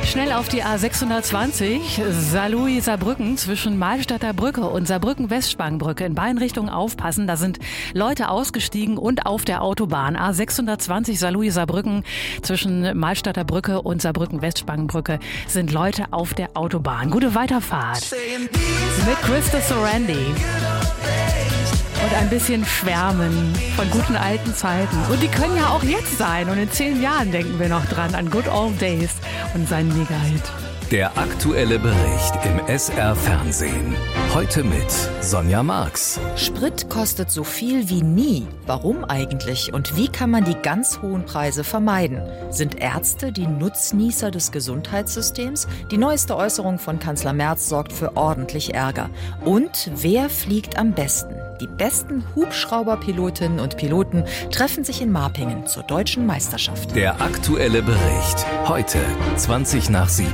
Schnell auf die A620, Saarlouis-Saarbrücken zwischen Malstadter Brücke und Saarbrücken-Westspangenbrücke. In beiden Richtungen aufpassen, da sind Leute ausgestiegen und auf der Autobahn. A620, Saarlouis-Saarbrücken zwischen Malstadter Brücke und Saarbrücken-Westspangenbrücke sind Leute auf der Autobahn. Gute Weiterfahrt mit Krista Sorandi. Und ein bisschen schwärmen von guten alten Zeiten. Und die können ja auch jetzt sein. Und in 10 Jahren denken wir noch dran an Good Old Days und seinen Mega-Hit. Der aktuelle Bericht im SR-Fernsehen. Heute mit Sonja Marx. Sprit kostet so viel wie nie. Warum eigentlich? Und wie kann man die ganz hohen Preise vermeiden? Sind Ärzte die Nutznießer des Gesundheitssystems? Die neueste Äußerung von Kanzler Merz sorgt für ordentlich Ärger. Und wer fliegt am besten? Die besten Hubschrauberpilotinnen und Piloten treffen sich in Marpingen zur deutschen Meisterschaft. Der aktuelle Bericht. Heute 7:20.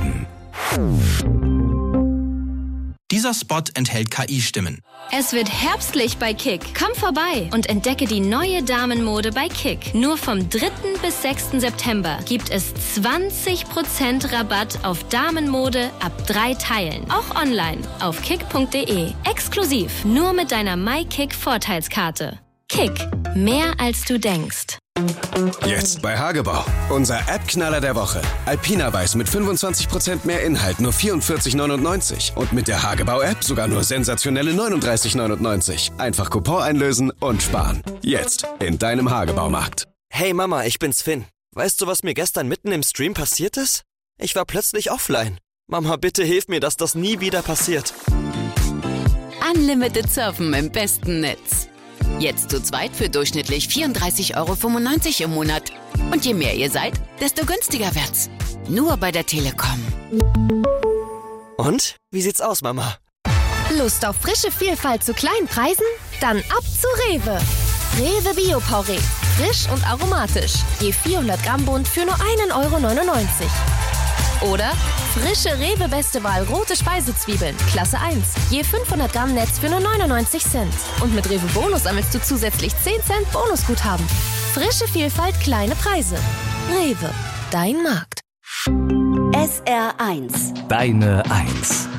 Dieser Spot enthält KI-Stimmen. Es wird herbstlich bei Kick. Komm vorbei und entdecke die neue Damenmode bei Kick. Nur vom 3. bis 6. September gibt es 20% Rabatt auf Damenmode ab 3 Teilen. Auch online auf kick.de. Exklusiv nur mit deiner MyKick-Vorteilskarte. Kick. Mehr als du denkst. Jetzt bei Hagebau. Unser App-Knaller der Woche. Alpina Weiß mit 25% mehr Inhalt, nur 44,99. Und mit der Hagebau-App sogar nur sensationelle 39,99. Einfach Coupon einlösen und sparen. Jetzt in deinem Hagebaumarkt. Hey Mama, ich bin's Finn. Weißt du, was mir gestern mitten im Stream passiert ist? Ich war plötzlich offline. Mama, bitte hilf mir, dass das nie wieder passiert. Unlimited Surfen im besten Netz. Jetzt zu zweit für durchschnittlich 34,95 € im Monat. Und je mehr ihr seid, desto günstiger wird's. Nur bei der Telekom. Und? Wie sieht's aus, Mama? Lust auf frische Vielfalt zu kleinen Preisen? Dann ab zu Rewe. Rewe Bio-Porree. Frisch und aromatisch. Je 400 Gramm Bund für nur 1,99 €. Oder frische Rewe Beste Wahl rote Speisezwiebeln, Klasse 1. Je 500 Gramm Netz für nur 99 Cent. Und mit Rewe Bonus sammelst du zusätzlich 10 Cent Bonusguthaben. Frische Vielfalt, kleine Preise. Rewe, dein Markt. SR1. Deine 1.